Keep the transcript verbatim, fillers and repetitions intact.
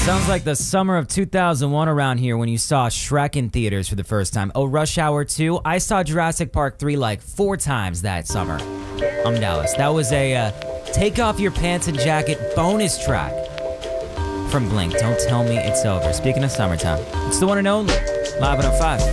Sounds like the summer of two thousand one around here when you saw Shrek in theaters for the first time. Oh, Rush Hour two? I saw Jurassic Park three like four times that summer. I'm Dallas. That was a uh, take off your pants and jacket bonus track from Blink. Don't tell me it's over. Speaking of summertime, it's the one and only Live one oh five.